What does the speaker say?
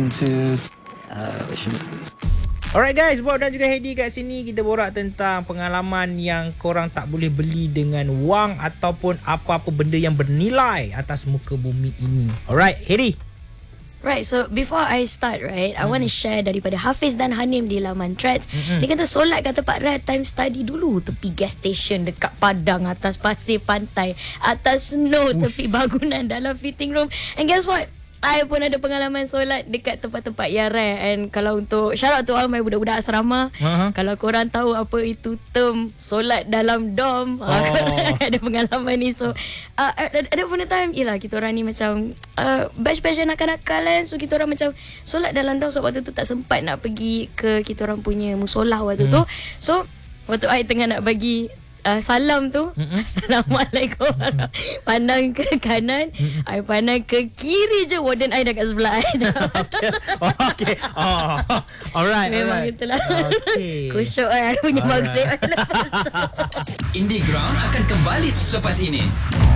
Alright guys, Bob dan juga Heidi kat sini. Kita borak tentang pengalaman yang korang tak boleh beli dengan wang ataupun apa-apa benda yang bernilai atas muka bumi ini. Alright, Heidi. Right, so before I start, right, I want to share daripada Hafiz dan Hanim di laman Threads. Dia kata solat kat tempat rare time study dulu, tepi gas station, dekat padang, atas pasir pantai, atas snow, tepi bangunan, dalam fitting room. And guess what? I pun ada pengalaman solat dekat tempat-tempat yang rare. And kalau untuk shout out to all my budak-budak asrama, kalau korang tahu apa itu term solat dalam dom, korang ada pengalaman ni. So ada pun time, yelah kita orang ni macam batch-batch anak-anak kan. So kita orang macam solat dalam dom. So waktu tu tak sempat nak pergi ke kita orang punya musolah waktu tu. So waktu I tengah nak bagi salam tu, Assalamualaikum, pandang ke kanan, I pandang ke kiri je, warden I dah kat sebelah I dah. Okay. Alright. Memang itulah. Kusyuk I punya maghrib. Indie Ground akan kembali selepas ini.